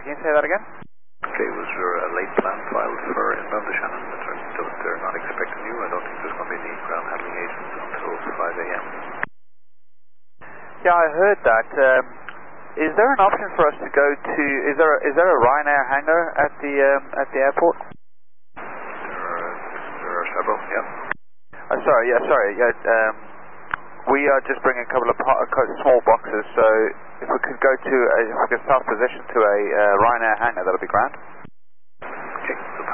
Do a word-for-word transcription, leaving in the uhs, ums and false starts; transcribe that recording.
can you say that again? Okay, was there a late plan filed for inbound to Shannon? They're, they're not expecting you. I don't think there's going to be any ground handling agents until five A M Yeah, I heard that. Um, is there an option for us to go to, is there a, is there a Ryanair hangar at the, um, at the airport? There are, there are several, yeah. Uh, sorry, yeah, sorry, yeah, um, we are just bringing a couple of po uh, small boxes, so if we could go to, a, if we could self-position to a uh, Ryanair hangar, that would be grand. Okay, so